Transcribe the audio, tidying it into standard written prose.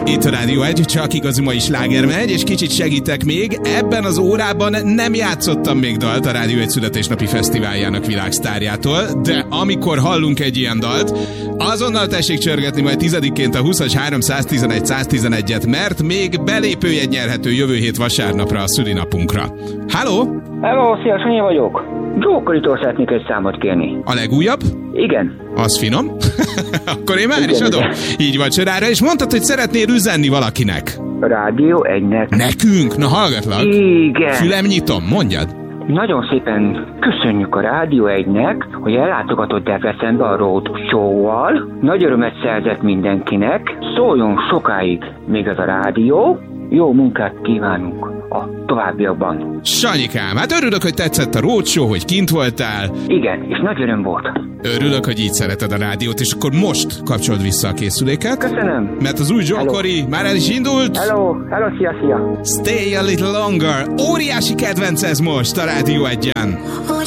Itt a Rádió 1, csak igazi mai sláger megy, és kicsit segítek még. Ebben az órában nem játszottam még dalt a Rádió 1 születésnapi fesztiváljának világsztárjától, de amikor hallunk egy ilyen dalt, azonnal tessék csörgetni majd 10-ként a 20-as 311-111-et, mert még belépőjegy nyerhető jövő hét vasárnapra a szülinapunkra. Halló? Hello, szia, Sanyi vagyok. Jókoritól szeretnék egy számot kérni. A legújabb? Igen. Az finom. Akkor én már is adom. Így vagy csodára, és mondtad, hogy szeretnél üzenni valakinek. A Rádió 1-nek. Nekünk? Na hallgatlak. Igen. Fülem nyitom, mondjad. Nagyon szépen köszönjük a Rádió 1-nek, hogy ellátogatott Debrecenbe a Road Show-val. Nagy örömet szerzett mindenkinek. Szóljon sokáig még ez a rádió. Jó munkát kívánunk a továbbiakban. Sanyikám, hát örülök, hogy tetszett a Road Show, hogy kint voltál. Igen, és nagy öröm volt. Örülök, hogy így szereted a rádiót, és akkor most kapcsold vissza a készüléket. Köszönöm. Mert az új Zsókori már el is indult. Hello, szia. Stay a little longer. Óriási kedvenc ez most a Rádió 1-en.